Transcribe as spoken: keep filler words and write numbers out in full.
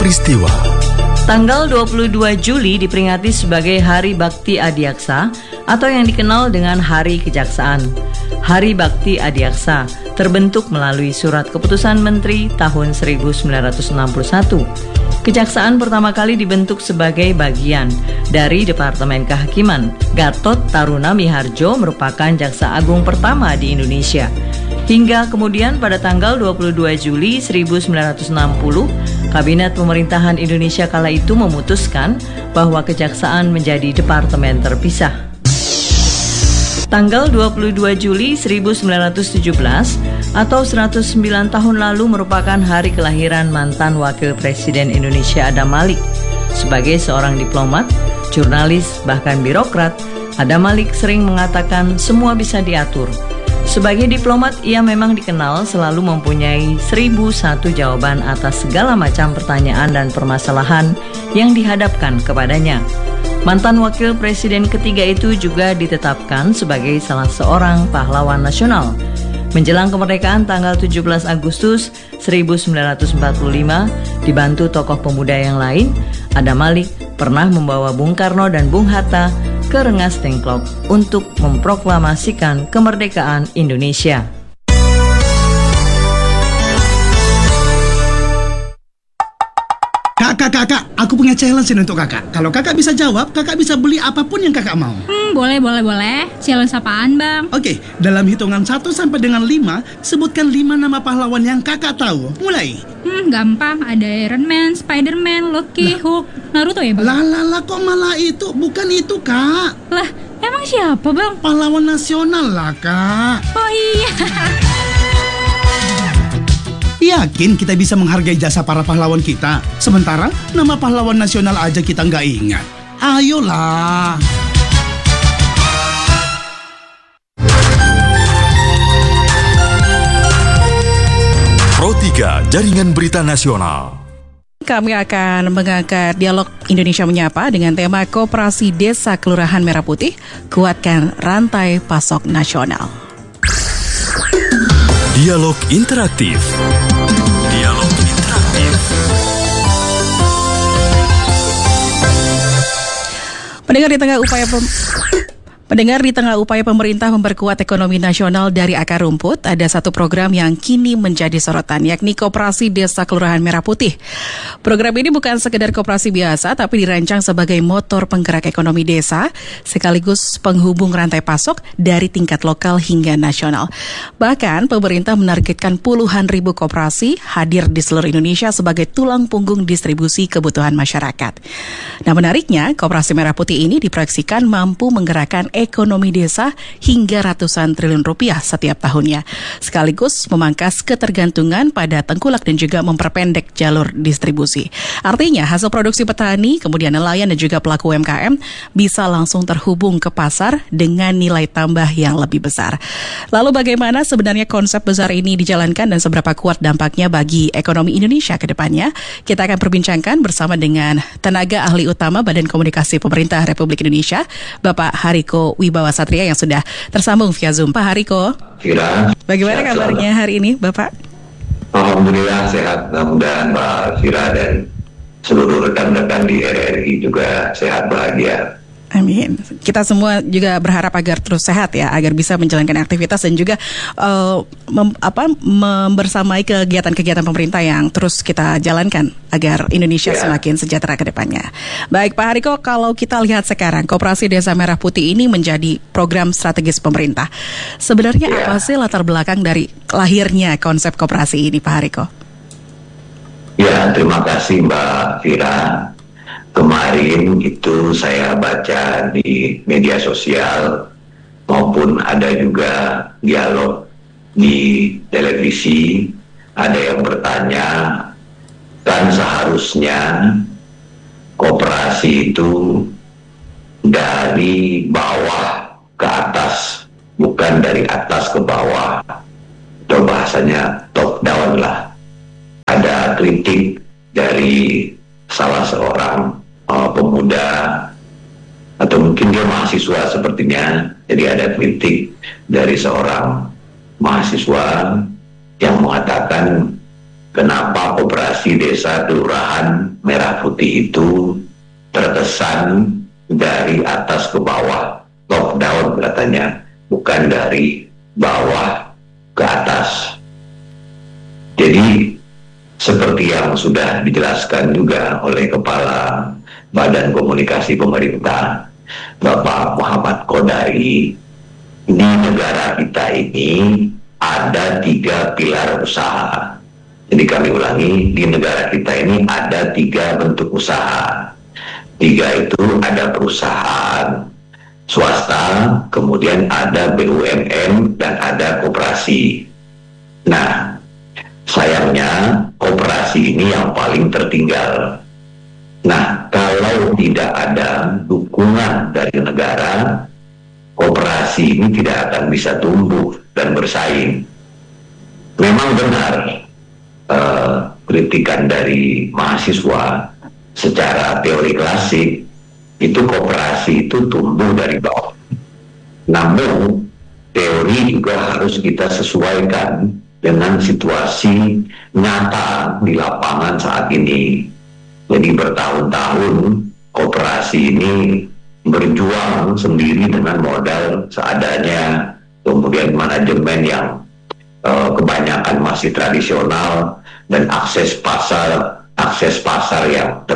peristiwa. Tanggal dua puluh dua Juli diperingati sebagai Hari Bakti Adiaksa atau yang dikenal dengan Hari Kejaksaan. Hari Bakti Adiaksa terbentuk melalui Surat Keputusan Menteri tahun seribu sembilan ratus enam puluh satu. Kejaksaan pertama kali dibentuk sebagai bagian dari Departemen Kehakiman. Gatot Taruna Miharjo merupakan jaksa agung pertama di Indonesia. Hingga kemudian pada tanggal dua puluh dua Juli seribu sembilan ratus enam puluh, Kabinet Pemerintahan Indonesia kala itu memutuskan bahwa kejaksaan menjadi departemen terpisah. Tanggal dua puluh dua Juli seribu sembilan ratus tujuh belas atau seratus sembilan tahun lalu merupakan hari kelahiran mantan Wakil Presiden Indonesia Adam Malik. Sebagai seorang diplomat, jurnalis, bahkan birokrat, Adam Malik sering mengatakan semua bisa diatur. Sebagai diplomat, ia memang dikenal selalu mempunyai seribu satu jawaban atas segala macam pertanyaan dan permasalahan yang dihadapkan kepadanya. Mantan Wakil Presiden ketiga itu juga ditetapkan sebagai salah seorang pahlawan nasional. Menjelang kemerdekaan tanggal tujuh belas Agustus seribu sembilan ratus empat puluh lima, dibantu tokoh pemuda yang lain, Adam Malik pernah membawa Bung Karno dan Bung Hatta ke Rengas Dengklok untuk memproklamasikan kemerdekaan Indonesia. Kakak, kakak, aku punya challenge ini untuk kakak. Kalau kakak bisa jawab, kakak bisa beli apapun yang kakak mau. Hmm, boleh, boleh, boleh. Challenge apaan, Bang? Oke, dalam hitungan satu sampai dengan lima, sebutkan lima nama pahlawan yang kakak tahu. Mulai. Hmm, gampang. Ada Iron Man, Spider-Man, Loki, Hulk, Naruto ya, Bang? Lah, lah, lah, kok malah itu? Bukan itu, kak. Lah, emang siapa, Bang? Pahlawan nasional lah, kak. Oh iya. Yakin kita bisa menghargai jasa para pahlawan kita? Sementara nama pahlawan nasional aja kita nggak ingat. Ayolah. Pro tiga Jaringan Berita Nasional. Kami akan mengangkat dialog Indonesia Menyapa dengan tema Koperasi Desa Kelurahan Merah Putih, kuatkan rantai pasok nasional. Dialog interaktif. Dialog interaktif. Pendengar di tengah upaya pem... Pendengar di tengah upaya pemerintah memperkuat ekonomi nasional dari akar rumput, ada satu program yang kini menjadi sorotan, yakni Koperasi Desa Kelurahan Merah Putih. Program ini bukan sekedar koperasi biasa, tapi dirancang sebagai motor penggerak ekonomi desa, sekaligus penghubung rantai pasok dari tingkat lokal hingga nasional. Bahkan, pemerintah menargetkan puluhan ribu koperasi hadir di seluruh Indonesia sebagai tulang punggung distribusi kebutuhan masyarakat. Nah, menariknya, Koperasi Merah Putih ini diproyeksikan mampu menggerakkan ekonomi desa hingga ratusan triliun rupiah setiap tahunnya, sekaligus memangkas ketergantungan pada tengkulak dan juga memperpendek jalur distribusi. Artinya hasil produksi petani, kemudian nelayan dan juga pelaku U M K M bisa langsung terhubung ke pasar dengan nilai tambah yang lebih besar. Lalu bagaimana sebenarnya konsep besar ini dijalankan dan seberapa kuat dampaknya bagi ekonomi Indonesia ke depannya? Kita akan perbincangkan bersama dengan tenaga ahli utama Badan Komunikasi Pemerintah Republik Indonesia, Bapak Hariko Wibawa Satria yang sudah tersambung via Zoom. Pak Hariko, Fira, bagaimana kabarnya hari ini, Bapak? Alhamdulillah sehat, mudah-mudahan Mbak Fira dan seluruh rekan-rekan di R R I juga sehat bahagia. Amin. Kita semua juga berharap agar terus sehat ya, agar bisa menjalankan aktivitas dan juga uh, mem, apa, membersamai kegiatan-kegiatan pemerintah yang terus kita jalankan agar Indonesia yeah. semakin sejahtera ke depannya. Baik Pak Hariko, kalau kita lihat sekarang Koperasi Desa Merah Putih ini menjadi program strategis pemerintah. Sebenarnya yeah. apa sih latar belakang dari lahirnya konsep koperasi ini, Pak Hariko? Ya, terima kasih Mbak Fira. Kemarin itu saya baca di media sosial maupun ada juga dialog di televisi, ada yang bertanya, kan seharusnya koperasi itu dari bawah ke atas, bukan dari atas ke bawah, atau bahasanya top down lah. Ada kritik dari salah seorang uh, pemuda atau mungkin dia mahasiswa sepertinya. Jadi ada kritik dari seorang mahasiswa yang mengatakan kenapa koperasi desa kelurahan Merah Putih itu terkesan dari atas ke bawah, top down katanya, bukan dari bawah ke atas. Jadi seperti yang sudah dijelaskan juga oleh Kepala Badan Komunikasi Pemerintah, Bapak Muhammad Kodari, di negara kita ini ada tiga pilar usaha. Jadi kami ulangi, di negara kita ini ada tiga bentuk usaha. Tiga itu ada perusahaan swasta, kemudian ada B U M N, dan ada koperasi. Nah, sayangnya koperasi ini yang paling tertinggal. Nah, kalau tidak ada dukungan dari negara, koperasi ini tidak akan bisa tumbuh dan bersaing. Memang benar eh, kritikan dari mahasiswa secara teori klasik, itu koperasi itu tumbuh dari bawah. Namun teori juga harus kita sesuaikan dengan situasi nyata di lapangan saat ini. Jadi bertahun-tahun koperasi ini berjuang sendiri dengan modal seadanya, kemudian manajemen yang uh, kebanyakan masih tradisional, dan akses pasar akses pasar yang